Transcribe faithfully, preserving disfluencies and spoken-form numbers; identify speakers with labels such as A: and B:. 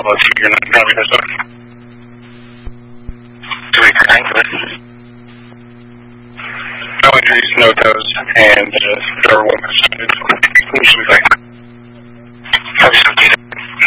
A: most of you're not driving this up. Two weeks, thank you. No injuries, no toes, and uh, door one percentage. Usually like